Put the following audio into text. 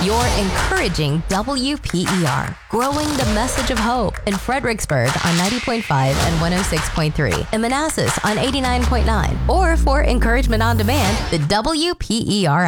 You're encouraging WPER, growing the message of hope in Fredericksburg on 90.5 and 106.3, in Manassas on 89.9, or for encouragement on demand, the WPER